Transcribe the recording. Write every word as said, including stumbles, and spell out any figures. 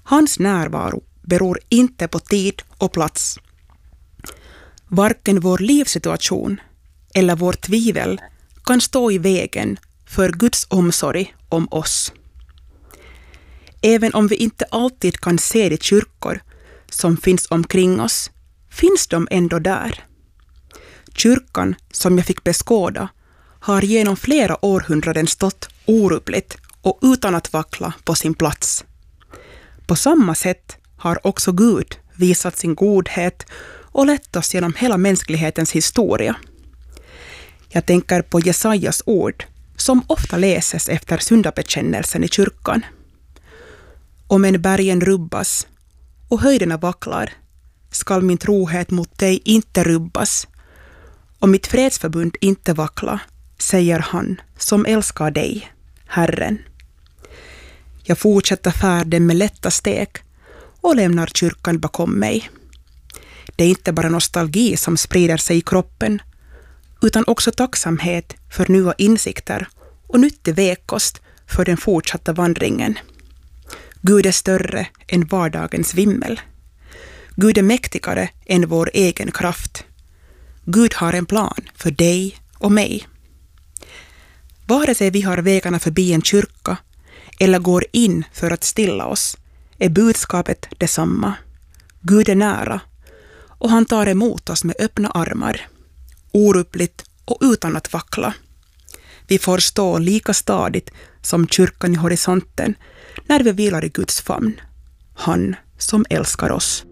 Hans närvaro beror inte på tid och plats. Varken vår livssituation eller vårt tvivel kan stå i vägen för Guds omsorg om oss. Även om vi inte alltid kan se de kyrkor som finns omkring oss, finns de ändå där. Kyrkan som jag fick beskåda har genom flera århundraden stått orubbligt och utan att vackla på sin plats. På samma sätt har också Gud visat sin godhet och lett oss genom hela mänsklighetens historia. Jag tänker på Jesajas ord som ofta läses efter syndabekännelsen i kyrkan. Om en bergen rubbas och höjderna vacklar skall min trohet mot dig inte rubbas. Och mitt fredsförbund inte vackla, säger han som älskar dig, Herren. Jag fortsätter färden med lätta steg och lämnar kyrkan bakom mig. Det är inte bara nostalgi som sprider sig i kroppen, utan också tacksamhet för nya insikter och nyttig vägkost för den fortsatta vandringen. Gud är större än vardagens vimmel. Gud är mäktigare än vår egen kraft. Gud har en plan för dig och mig. Vare sig vi har vägarna förbi en kyrka eller går in för att stilla oss är budskapet detsamma. Gud är nära och han tar emot oss med öppna armar, orubbligt och utan att vackla. Vi får stå lika stadigt som kyrkan i horisonten när vi vilar i Guds famn. Han som älskar oss.